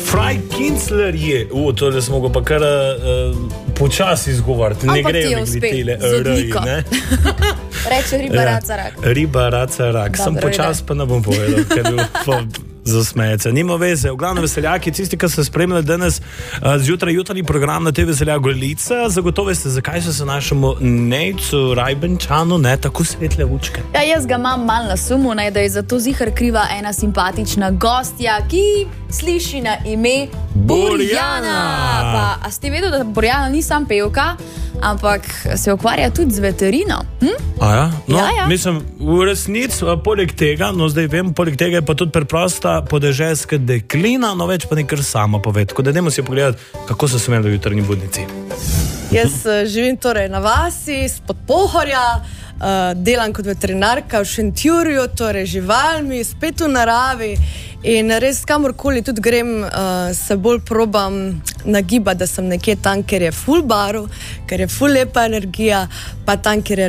Freikienzler je, to da smo ga pa kar počasi izgovoriti, ne grejo glitele, ne? Reče riba, raca, rak. Riba, raca, rak. Sem počas pa ne bom povedal, ker je pa zasmejece. Nima veze. V glavnem veseljaki, tisti, ki ste spremljali danes zjutraj jutarnji program na TV Veseljak Golica, zagotovo ste, zakaj so se našemu Nejcu Rajbenčanu tako svetle lučke. Ja, jaz ga imam mal na sumu, da je zato zihar kriva ena simpatična gostja, ki sliši na ime Borjana. Pa, a ste vedeli, da Borjana ni sam pevka, ampak se ukvarja tudi z veterino? Ja? No, ja. Mislim, v resnici, poleg tega, zdaj vem, poleg tega je pa tudi preprosta podeželska deklina, več pa nekaj sama pove. Tako da dajmo si pogledati, kako so se imeli v jutarnji budnici. Jaz živim torej na vasi, spod Pohorja, delam kot veterinarka v Šentjurju, torej živalmi, spet v naravi in res kamorkoli tudi grem, se bolj probam nagibati, da sem nekje tam, ker je ful baru, ker je ful lepa energija, pa tam, ker je